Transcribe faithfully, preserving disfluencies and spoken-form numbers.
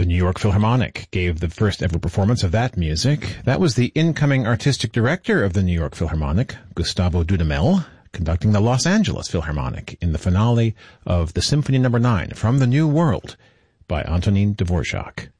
The New York Philharmonic gave the first ever performance of that music. That was the incoming artistic director of the New York Philharmonic, Gustavo Dudamel, conducting the Los Angeles Philharmonic in the finale of the Symphony Number nine from the New World by Antonin Dvorak.